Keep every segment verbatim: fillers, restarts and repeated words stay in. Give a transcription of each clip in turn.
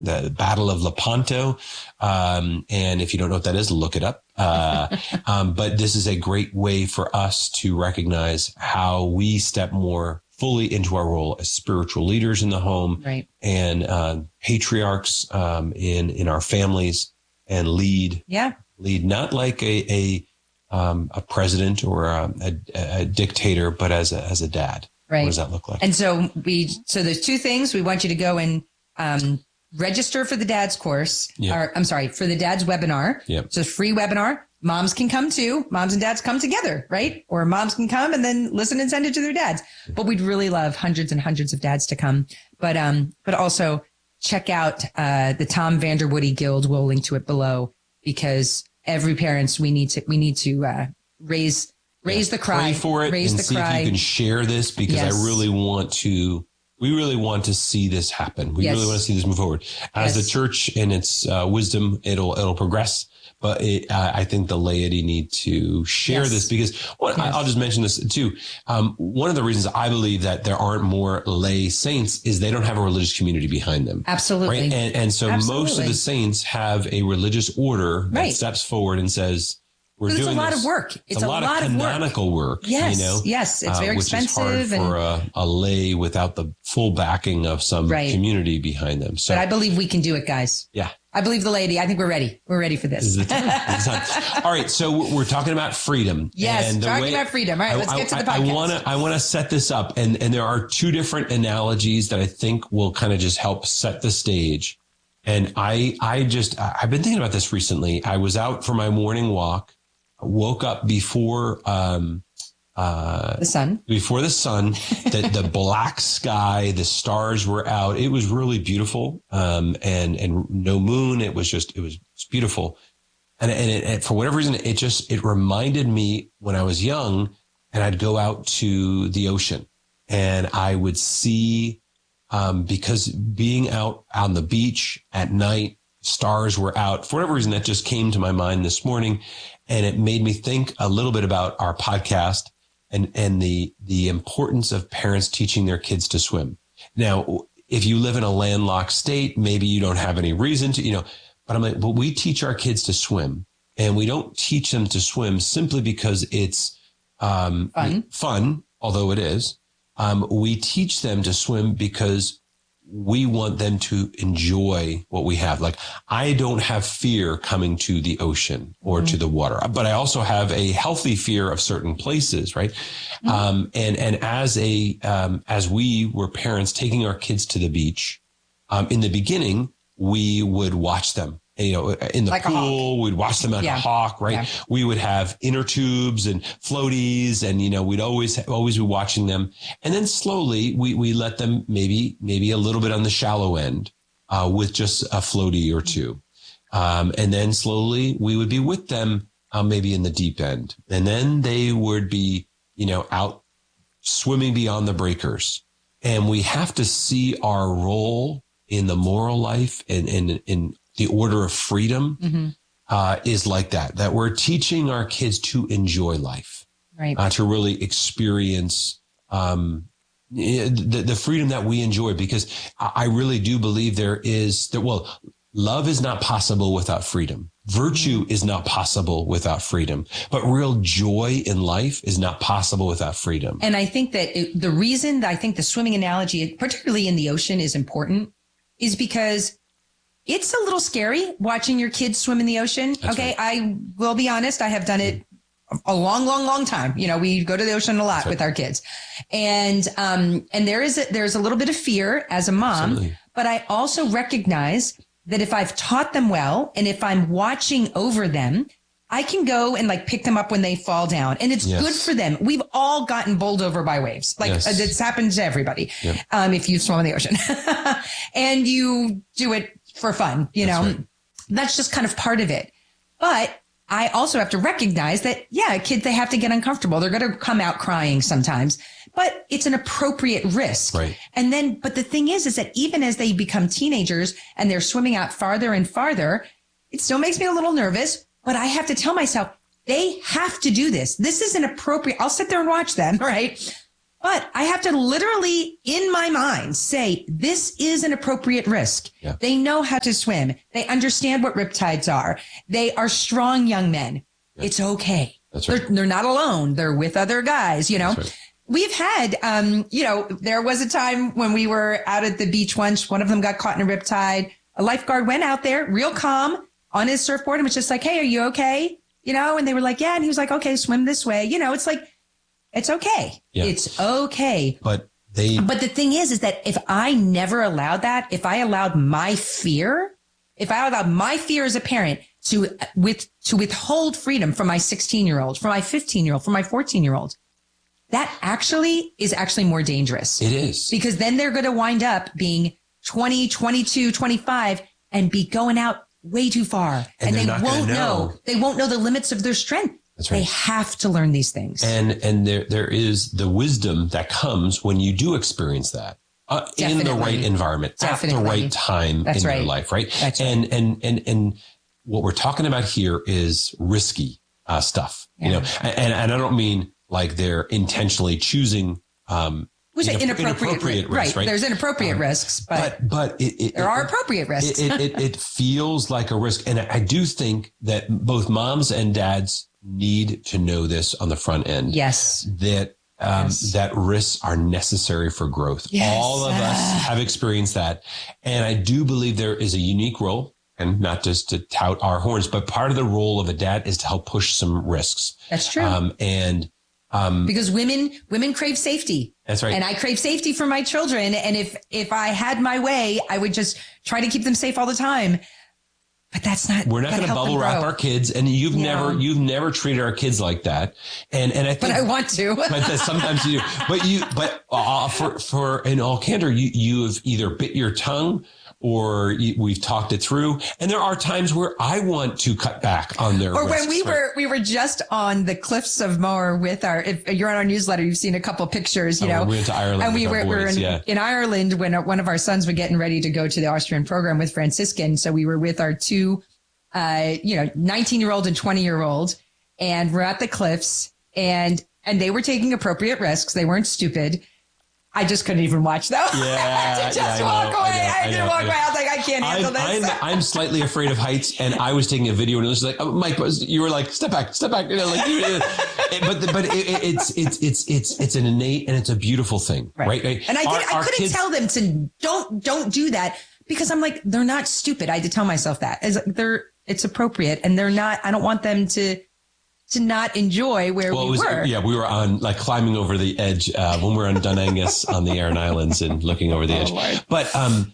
the Battle of Lepanto. Um, and if you don't know what that is, look it up. Uh, um, but this is a great way for us to recognize how we step more fully into our role as spiritual leaders in the home, right, and uh, patriarchs um, in in our families, and lead, yeah, lead not like a a, um, a president or a, a, a dictator, but as a as a dad. Right. What does that look like? And so we so there's two things. We want you to go and um, register for the dad's course. Yep. Or I'm sorry, for the dad's webinar. Yep. So it's a free webinar. Moms can come too. Moms and dads come together, right? Or moms can come and then listen and send it to their dads. But we'd really love hundreds and hundreds of dads to come. But um, but also check out uh, the Tom Vanderwoody Guild. We'll link to it below, because every parents we need to we need to uh, raise raise yeah. the cry, Pray for it, raise and the see cry. if you can share this, because Yes. I really want to. We really want to see this happen. We Yes. really want to see this move forward. As Yes. the church and its uh, wisdom, it'll it'll progress. But it, uh, I think the laity need to share Yes. this, because well, Yes. I, I'll just mention this too. Um, one of the reasons I believe that there aren't more lay saints is they don't have a religious community behind them. Absolutely. Right. And, and so most of Absolutely. the saints have a religious order that Right. steps forward and says, we're Because doing it's a lot this. of work. It's, It's a, lot, lot of of work. canonical work. Yes, you know, yes, it's very uh, which expensive. is hard for a, a lay without the full backing of some Right. community behind them. So But I believe we can do it, guys. yeah. I believe the lady. I think we're ready. We're ready for this. This is the time. This is the time. All right, so we're talking about freedom. Yes, And the talking way- about freedom. All right, let's I- get to the I- podcast. I want to I want to set this up, and and there are two different analogies that I think will kind of just help set the stage. And I I just I've been thinking about this recently. I was out for my morning walk, woke up before um uh the sun. before the sun, the, the black sky, the stars were out. It was really beautiful. Um, and, and no moon. It was just, it was, it was beautiful. And, and, it, and for whatever reason, it just, it reminded me when I was young, and I'd go out to the ocean and I would see, um, because being out on the beach at night, stars were out. For whatever reason, that just came to my mind this morning, and it made me think a little bit about our podcast. And, and the, the importance of parents teaching their kids to swim. Now, if you live in a landlocked state, maybe you don't have any reason to, you know, but I'm like, but we teach our kids to swim, and we don't teach them to swim simply because it's, um, Fun. fun, although it is. Um, we teach them to swim because we want them to enjoy what we have. Like, I don't have fear coming to the ocean or mm-hmm. to the water, but I also have a healthy fear of certain places. Right. Mm-hmm. Um, and, and as a, um, as we were parents taking our kids to the beach, um, in the beginning, we would watch them. You know, in the like pool, we'd watch them like yeah. a hawk, right? Yeah. We would have inner tubes and floaties, and, you know, we'd always, always be watching them. And then slowly we, we let them maybe, maybe a little bit on the shallow end, uh, with just a floaty or two. Um, and then slowly we would be with them, uh, maybe in the deep end. And then they would be, you know, out swimming beyond the breakers. And we have to see our role in the moral life and in, in, the order of freedom, mm-hmm. uh, is like that, that we're teaching our kids to enjoy life, right? Uh, to really experience, um, the, the freedom that we enjoy, because I really do believe there is that, well, love is not possible without freedom. Virtue mm-hmm. is not possible without freedom, but real joy in life is not possible without freedom. And I think that it, the reason that I think the swimming analogy, particularly in the ocean, is important is because it's a little scary watching your kids swim in the ocean. That's okay. Right. I will be honest. I have done it a long, long, long time. You know, we go to the ocean a lot That's with right. our kids, and, um, and there is, a, there's a little bit of fear as a mom, Absolutely. But I also recognize that if I've taught them well, and if I'm watching over them, I can go and like pick them up when they fall down, and it's yes. good for them. We've all gotten bowled over by waves. Like yes. uh, it's happened to everybody. Yep. Um, if you swim in the ocean and you do it for fun, you that's know, right. that's just kind of part of it. But I also have to recognize that, yeah, kids, they have to get uncomfortable. They're going to come out crying sometimes, but it's an appropriate risk. Right. And then, but the thing is, is that even as they become teenagers and they're swimming out farther and farther, it still makes me a little nervous, but I have to tell myself, they have to do this. This is an appropriate, I'll sit there and watch them, right? But I have to literally, in my mind, say, this is an appropriate risk. Yeah. They know how to swim. They understand what riptides are. They are strong young men. Yeah. It's okay. That's right. They're, they're not alone. They're with other guys, you know. Right. We've had, um, you know, there was a time when we were out at the beach once. One of them got caught in a riptide. A lifeguard went out there real calm on his surfboard and was just like, hey, are you okay? You know, and they were like, yeah. And he was like, okay, swim this way. You know, it's like, it's okay. Yeah. It's okay. But they, but the thing is, is that if I never allowed that, if I allowed my fear, if I allowed my fear as a parent to with, to withhold freedom from my sixteen year old, from my fifteen year old, from my fourteen year old, that actually is actually more dangerous. It is. Because then they're going to wind up being twenty, twenty-two, twenty-five and be going out way too far. And, and they won't know. know. They won't know the limits of their strength. That's right. They have to learn these things. And and there there is the wisdom that comes when you do experience that uh, in the right environment, Definitely. At the right time That's in right. your life, right? That's and, right. and and and what we're talking about here is risky uh, stuff, yeah. you know. And and I don't mean like they're intentionally choosing um, Who's inap- inappropriate, inappropriate risks, right. right? There's inappropriate um, risks, but, but, but it, it, there it, are appropriate risks. it, it, it, it feels like a risk. And I do think that both moms and dads need to know this on the front end. Yes. That, um, yes. that risks are necessary for growth. Yes. All of us have experienced that. And I do believe there is a unique role, and not just to tout our horns, but part of the role of a dad is to help push some risks. That's true. Um, and, Um, because women, women crave safety. That's right. And I crave safety for my children. And if, if I had my way, I would just try to keep them safe all the time. But that's not, we're not going to bubble wrap our kids. And you've yeah. never, you've never treated our kids like that. And, and I think, but I want to, but sometimes you do, but you, but uh, for, for in all candor, you, you have either bit your tongue or you, we've talked it through. And there are times where I want to cut back on their Or risks, when we right? were, we were just on the cliffs of Moher with our, if you're on our newsletter, you've seen a couple pictures, you oh, know. We went to Ireland. And we were, boys, we were in, yeah. in Ireland when one of our sons was getting ready to go to the Austrian program with Franciscan. So we were with our two, uh, you know, nineteen year old and twenty year old. And we're at the cliffs and, and they were taking appropriate risks. They weren't stupid. I just couldn't even watch though. Yeah, I had to just yeah, walk know, away. I, know, I had I to know, walk I away. I was like, I can't handle I'm, this. I'm, I'm slightly afraid of heights, and I was taking a video, and it was like, oh, Mike, you were like, step back, step back, you know, like, you, but but it, it's it's it's it's it's an innate and it's a beautiful thing, right? right? And I did, our, I our couldn't kids, tell them to don't don't do that because I'm like, they're not stupid. I had to tell myself that as they're it's appropriate, and they're not. I don't want them to. to not enjoy where well, we it was, were. Yeah, we were on like climbing over the edge uh, when we were on Dun Angus on the Aran Islands and looking over the oh, edge. Lord. But um,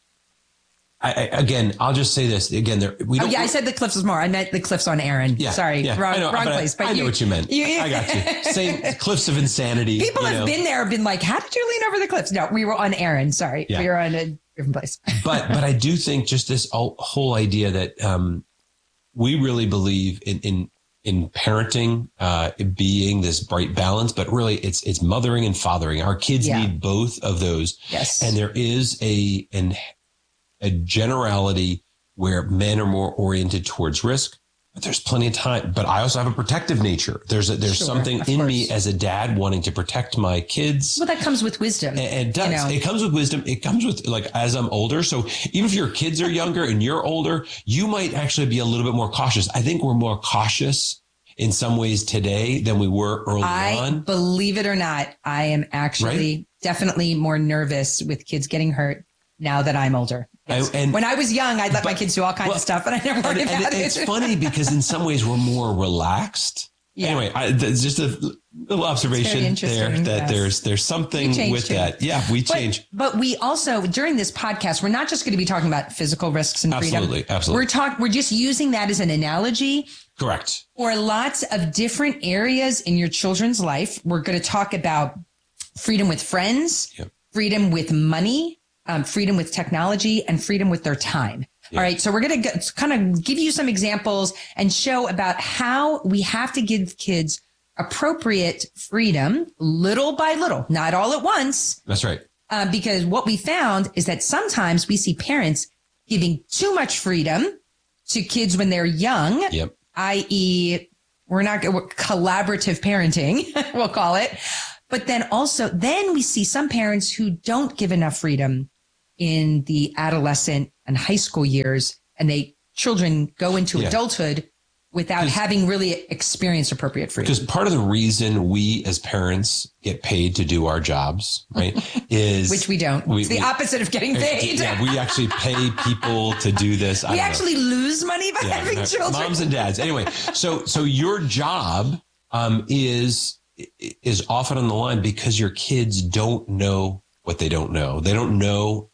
I, I, again, I'll just say this again. There, we don't. Oh, yeah, I said the cliffs was more. I meant the cliffs on Aran. Yeah, Sorry, yeah, wrong, know, wrong but place. I, But I you, know what you meant. You, I got you. Same cliffs of insanity. People you have know. been there, been like, how did you lean over the cliffs? No, we were on Aran. Sorry, yeah. we were on a different place. but but I do think just this whole idea that um, we really believe in in. in parenting, uh, being this bright balance, but really it's, it's mothering and fathering. Our kids yeah. need both of those. Yes. And there is a, an, a generality where men are more oriented towards risk, but there's plenty of time. But I also have a protective nature. There's a, there's sure, something in course. me as a dad wanting to protect my kids. Well, that comes with wisdom. And it does. You know? It comes with wisdom. It comes with like, as I'm older. So even if your kids are younger and you're older, you might actually be a little bit more cautious. I think we're more cautious in some ways today than we were early I, on. Believe it or not, I am actually right? definitely more nervous with kids getting hurt now that I'm older. Yes. I, and, when I was young, I'd let but, my kids do all kinds well, of stuff, and I never worried about and it. It's funny because in some ways we're more relaxed. Yeah. Anyway, I, that's just a little observation there that yes. there's there's something with too. that. Yeah, we change. But, but we also, during this podcast, we're not just going to be talking about physical risks and freedom. Absolutely, absolutely. We're talk, We're just using that as an analogy. Correct. For lots of different areas in your children's life. We're going to talk about freedom with friends, yep. freedom with money, um, freedom with technology, and freedom with their time. Yep. All right. So we're going to kind of give you some examples and show about how we have to give kids appropriate freedom little by little, not all at once. That's right. Uh, because what we found is that sometimes we see parents giving too much freedom to kids when they're young, yep. that is we're not collaborative parenting, we'll call it. But then also, then we see some parents who don't give enough freedom in the adolescent and high school years, and they children go into yeah. adulthood without having really experienced appropriate freedom. Because part of the reason we as parents get paid to do our jobs, right, is... Which we don't. We, it's the we, opposite of getting paid. Yeah, we actually pay people to do this. We actually know. lose money by yeah, having children. Moms and dads. Anyway, so so your job um, is is often on the line because your kids don't know what they don't know. They don't know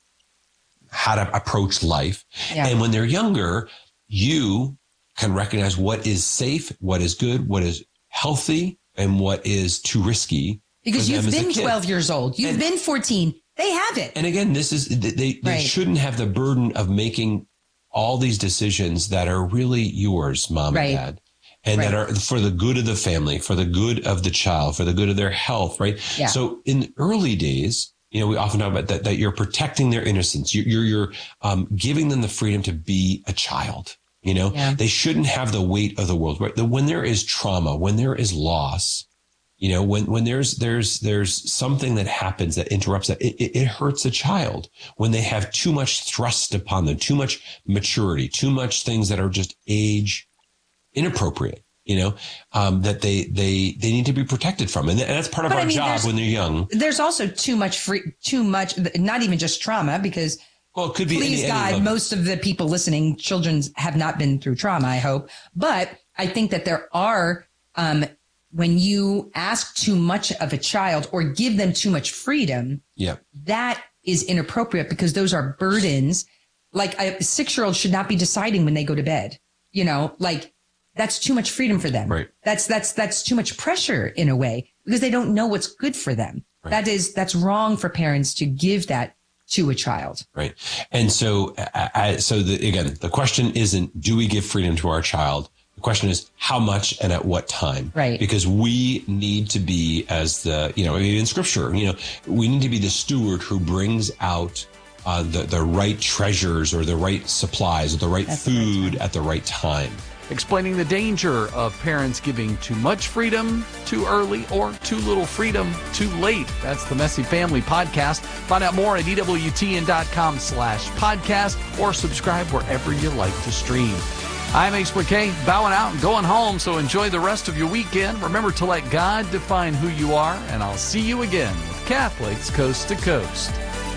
how to approach life. Yeah. And when they're younger, you... can recognize what is safe, what is good, what is healthy, and what is too risky. Because you've been twelve years old. You've and, been fourteen. They have it. And again, this is they they right. shouldn't have the burden of making all these decisions that are really yours, mom right. and dad, and right. that are for the good of the family, for the good of the child, for the good of their health, right? Yeah. So in the early days, you know, we often talk about that, that you're protecting their innocence. You're, you're, you're um, giving them the freedom to be a child. You know, yeah. they shouldn't have the weight of the world, right? When there is trauma, when there is loss, you know, when, when there's, there's, there's something that happens that interrupts that, it, it, it hurts a child when they have too much thrust upon them, too much maturity, too much things that are just age inappropriate, you know, um, that they, they, they need to be protected from. And that's part of but our I mean, job when they're young. There's also too much free, too much, not even just trauma, because Well, it could be. Please, any, God, any most of the people listening, children have not been through trauma, I hope. But I think that there are, um, when you ask too much of a child or give them too much freedom, yeah. that is inappropriate because those are burdens. Like a six-year-old should not be deciding when they go to bed. You know, like that's too much freedom for them. Right. That's, that's, that's too much pressure in a way because they don't know what's good for them. Right. That is, that's wrong for parents to give that to a child. Right. And so, uh, so the, again, the question isn't, do we give freedom to our child? The question is how much and at what time? Right. Because we need to be as the, you know, in scripture, you know, we need to be the steward who brings out uh, the, the right treasures or the right supplies or the right That's food the right at the right time. Explaining the danger of parents giving too much freedom too early or too little freedom too late. That's the Messy Family Podcast. Find out more at E W T N dot com slash podcast or subscribe wherever you like to stream. I'm Ace McKay, bowing out and going home, so enjoy the rest of your weekend. Remember to let God define who you are, and I'll see you again with Catholics Coast to Coast.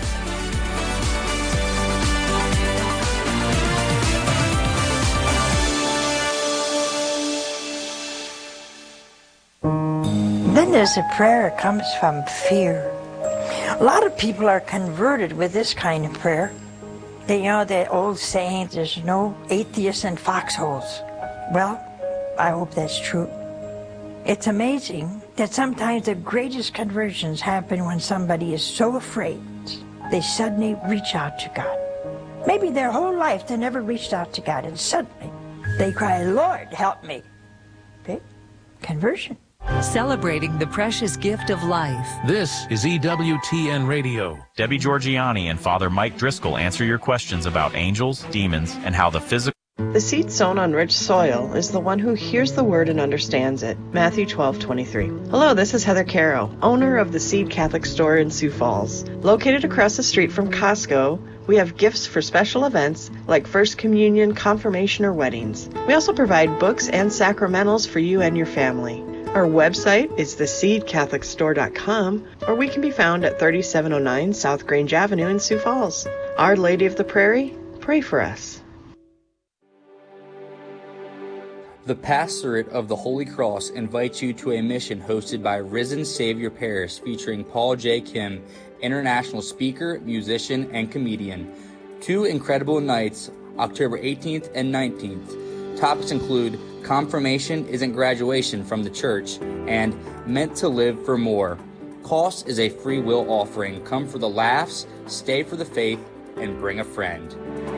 Then there's a prayer that comes from fear. A lot of people are converted with this kind of prayer. They, you know, the old saying, there's no atheists in foxholes. Well, I hope that's true. It's amazing that sometimes the greatest conversions happen when somebody is so afraid they suddenly reach out to God. Maybe their whole life they never reached out to God, and suddenly they cry, Lord, help me. Okay? Conversion. Celebrating the precious gift of life. This is E W T N Radio. Debbie Georgiani and Father Mike Driscoll answer your questions about angels, demons, and how the physical... The seed sown on rich soil is the one who hears the word and understands it. Matthew twelve twenty-three. Hello, this is Heather Caro, owner of the Seed Catholic Store in Sioux Falls. Located across the street from Costco, we have gifts for special events like First Communion, Confirmation, or weddings. We also provide books and sacramentals for you and your family. Our website is the seed catholic store dot com, or we can be found at thirty-seven oh nine South Grange Avenue in Sioux Falls. Our Lady of the Prairie, pray for us. The Pastorate of the Holy Cross invites you to a mission hosted by Risen Savior Paris featuring Paul J. Kim, international speaker, musician, and comedian. Two incredible nights, October eighteenth and nineteenth. Topics include Confirmation Isn't Graduation from the Church and Meant to Live for More. Cost is a free will offering. Come for the laughs, stay for the faith, and bring a friend.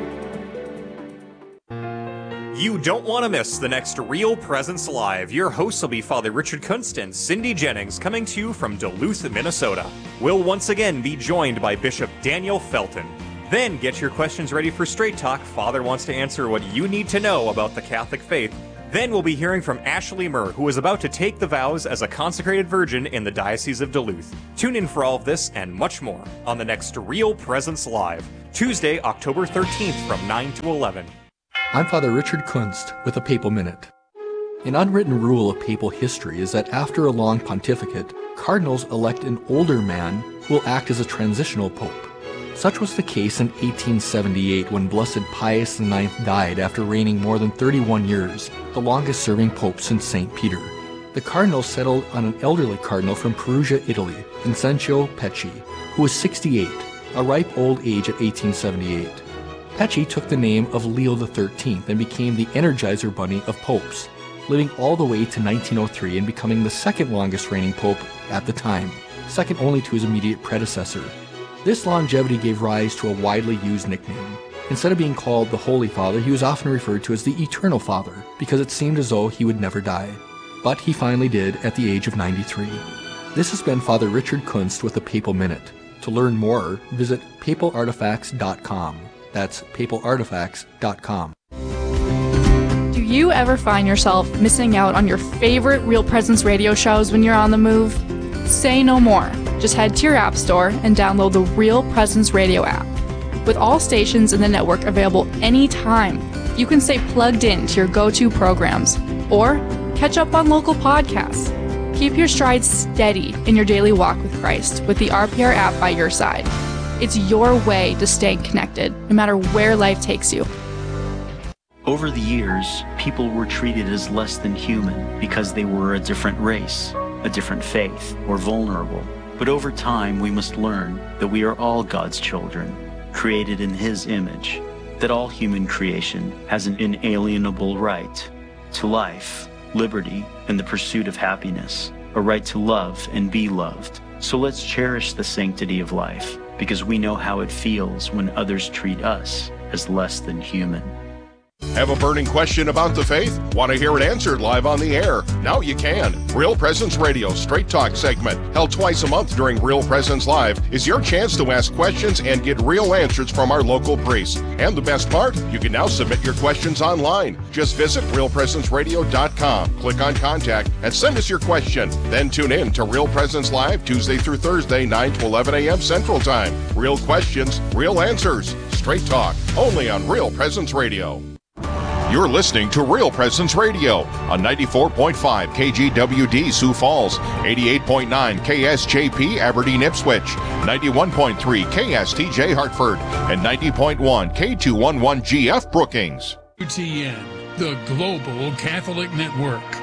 You don't want to miss the next Real Presence Live. Your hosts will be Father Richard Kunst and Cindy Jennings, coming to you from Duluth, Minnesota. We'll once again be joined by Bishop Daniel Felton. Then get your questions ready for Straight Talk. Father wants to answer what you need to know about the Catholic faith. Then we'll be hearing from Ashley Murr, who is about to take the vows as a consecrated virgin in the Diocese of Duluth. Tune in for all of this and much more on the next Real Presence Live, Tuesday, October thirteenth from nine to eleven. I'm Father Richard Kunst with a Papal Minute. An unwritten rule of papal history is that after a long pontificate, cardinals elect an older man who will act as a transitional pope. Such was the case in eighteen seventy-eight when Blessed Pius the ninth died after reigning more than thirty-one years, the longest-serving pope since Saint Peter. The cardinals settled on an elderly cardinal from Perugia, Italy, Vincenzo Pecci, who was sixty-eight, a ripe old age at eighteen seventy-eight. Pecci took the name of Leo the thirteenth and became the Energizer Bunny of popes, living all the way to nineteen oh three and becoming the second longest reigning pope at the time, second only to his immediate predecessor. This longevity gave rise to a widely used nickname. Instead of being called the Holy Father, he was often referred to as the Eternal Father, because it seemed as though he would never die. But he finally did at the age of ninety-three. This has been Father Richard Kunst with the Papal Minute. To learn more, visit papal artifacts dot com. That's papal artifacts dot com. Do you ever find yourself missing out on your favorite Real Presence radio shows when you're on the move? Say no more. Just head to your app store and download the Real Presence Radio app. With all stations in the network available anytime, you can stay plugged in to your go-to programs or catch up on local podcasts. Keep your stride steady in your daily walk with Christ with the R P R app by your side. It's your way to stay connected, no matter where life takes you. Over the years, people were treated as less than human because they were a different race, a different faith, or vulnerable. But over time, we must learn that we are all God's children, created in His image, that all human creation has an inalienable right to life, liberty, and the pursuit of happiness, a right to love and be loved. So let's cherish the sanctity of life, because we know how it feels when others treat us as less than human. Have a burning question about the faith? Want to hear it answered live on the air? Now you can. Real Presence Radio Straight Talk segment, held twice a month during Real Presence Live, is your chance to ask questions and get real answers from our local priests. And the best part, you can now submit your questions online. Just visit real presence radio dot com, click on Contact, and send us your question. Then tune in to Real Presence Live Tuesday through Thursday, nine to eleven a.m. Central Time. Real questions, real answers. Straight Talk, only on Real Presence Radio. You're listening to Real Presence Radio on ninety-four point five K G W D Sioux Falls, eighty-eight point nine K S J P Aberdeen Ipswich, ninety-one point three K S T J Hartford, and ninety point one K two eleven G F Brookings. U T N, the Global Catholic Network.